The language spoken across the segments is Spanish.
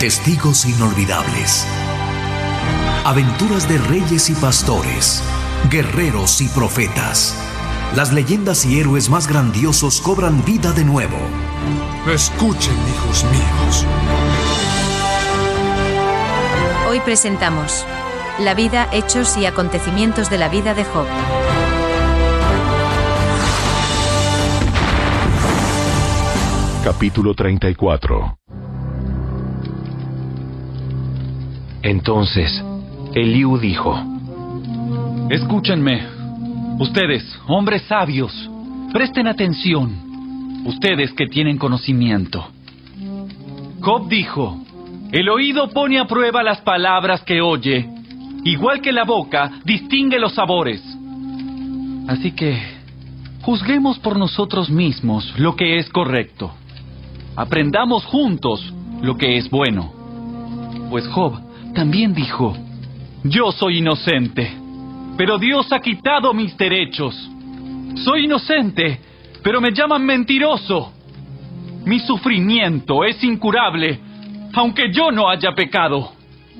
Testigos inolvidables. Aventuras de reyes y pastores, guerreros y profetas. Las leyendas y héroes más grandiosos cobran vida de nuevo. Escuchen, hijos míos. Hoy presentamos la vida, hechos y acontecimientos de la vida de Job. Capítulo 34. Entonces, Eliú dijo: Escúchenme, ustedes, hombres sabios, presten atención, ustedes que tienen conocimiento. Job dijo: el oído pone a prueba las palabras que oye, igual que la boca distingue los sabores. Así que, juzguemos por nosotros mismos lo que es correcto. Aprendamos juntos lo que es bueno. Pues Job también dijo: yo soy inocente, pero Dios ha quitado mis derechos. Soy inocente, pero me llaman mentiroso. Mi sufrimiento es incurable, aunque yo no haya pecado.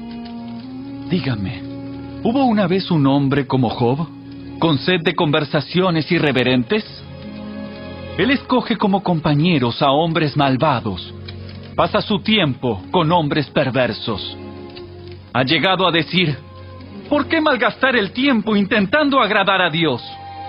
Dígame, ¿hubo una vez un hombre como Job, con sed de conversaciones irreverentes? Él escoge como compañeros a hombres malvados. Pasa su tiempo con hombres perversos. Ha llegado a decir: ¿por qué malgastar el tiempo intentando agradar a Dios?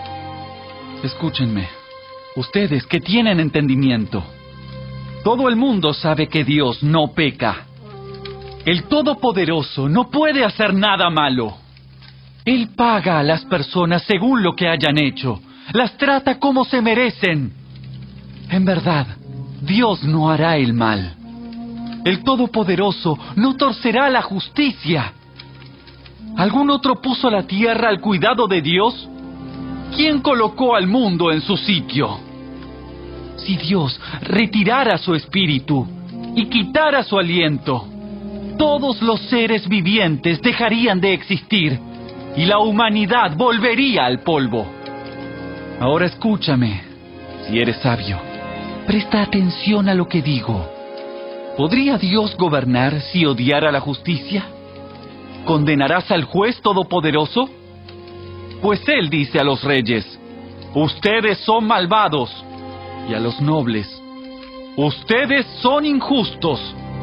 Escúchenme, ustedes que tienen entendimiento. Todo el mundo sabe que Dios no peca. El Todopoderoso no puede hacer nada malo. Él paga a las personas según lo que hayan hecho. Las trata como se merecen. En verdad, Dios no hará el mal. El Todopoderoso no torcerá la justicia. ¿Algún otro puso la tierra al cuidado de Dios? ¿Quién colocó al mundo en su sitio? Si Dios retirara su espíritu y quitara su aliento, todos los seres vivientes dejarían de existir y la humanidad volvería al polvo. Ahora escúchame, si eres sabio, presta atención a lo que digo. ¿Podría Dios gobernar si odiara la justicia? ¿Condenarás al juez todopoderoso? Pues él dice a los reyes: ustedes son malvados, y a los nobles: ustedes son injustos.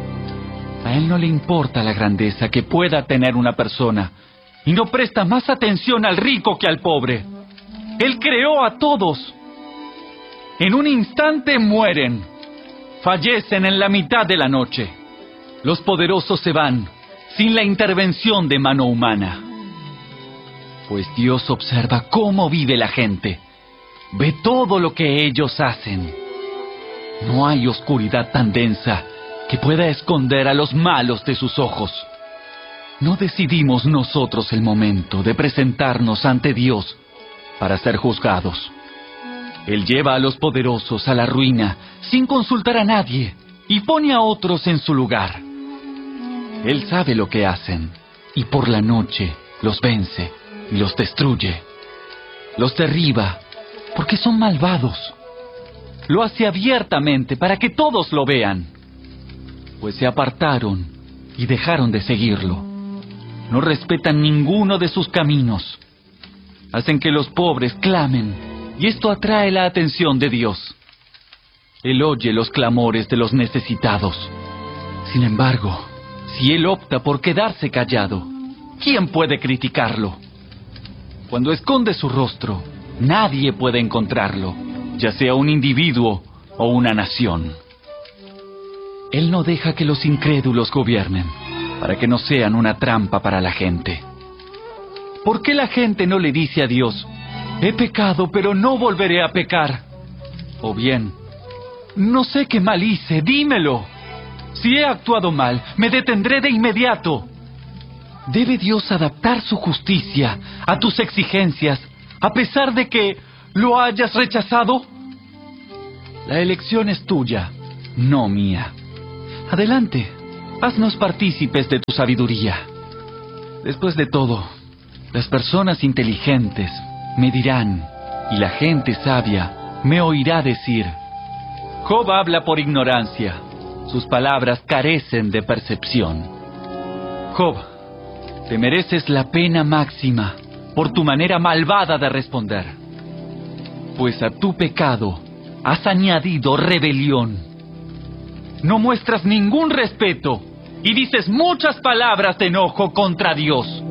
A él no le importa la grandeza que pueda tener una persona, y no presta más atención al rico que al pobre. Él creó a todos. En un instante mueren. Fallecen en la mitad de la noche. Los poderosos se van sin la intervención de mano humana. Pues Dios observa cómo vive la gente. Ve todo lo que ellos hacen. No hay oscuridad tan densa que pueda esconder a los malos de sus ojos. No decidimos nosotros el momento de presentarnos ante Dios para ser juzgados. Él lleva a los poderosos a la ruina sin consultar a nadie y pone a otros en su lugar. Él sabe lo que hacen y por la noche los vence y los destruye. Los derriba porque son malvados. Lo hace abiertamente para que todos lo vean, pues se apartaron y dejaron de seguirlo. No respetan ninguno de sus caminos. Hacen que los pobres clamen, y esto atrae la atención de Dios. Él oye los clamores de los necesitados. Sin embargo, si Él opta por quedarse callado, ¿quién puede criticarlo? Cuando esconde su rostro, nadie puede encontrarlo, ya sea un individuo o una nación. Él no deja que los incrédulos gobiernen, para que no sean una trampa para la gente. ¿Por qué la gente no le dice a Dios: he pecado, pero no volveré a pecar? O bien: no sé qué mal hice, dímelo. Si he actuado mal, me detendré de inmediato. ¿Debe Dios adaptar su justicia a tus exigencias, a pesar de que lo hayas rechazado? La elección es tuya, no mía. Adelante, haznos partícipes de tu sabiduría. Después de todo, las personas inteligentes me dirán, y la gente sabia me oirá decir: Job habla por ignorancia, Sus palabras carecen de percepción. Job, te mereces la pena máxima por tu manera malvada de responder, pues a tu pecado has añadido rebelión. No muestras ningún respeto y dices muchas palabras de enojo contra Dios.